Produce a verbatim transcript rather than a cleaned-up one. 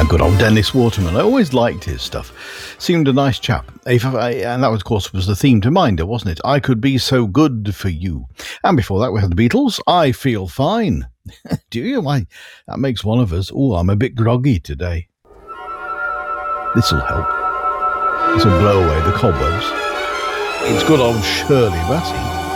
Good old Dennis Waterman. I always liked his stuff. Seemed a nice chap. If I, and that, of course, was the theme to Minder, wasn't it? I Could Be So Good For You. And before that, we had the Beatles. I Feel Fine. Do you? Why, that makes one of us. Oh, I'm a bit groggy today. This'll help. This'll blow away the cobwebs. It's good old Shirley Bassey.